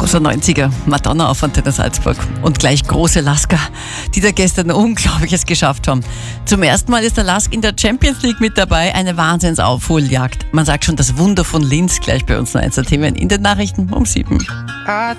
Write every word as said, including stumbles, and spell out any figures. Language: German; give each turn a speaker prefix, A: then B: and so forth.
A: großer neunziger, Madonna auf Antenne Salzburg und gleich große Lasker, die da gestern Unglaubliches geschafft haben. Zum ersten Mal ist der Lask in der Champions League mit dabei, eine Wahnsinnsaufholjagd. Man sagt schon das Wunder von Linz, gleich bei uns noch eins der Themen in den Nachrichten um sieben.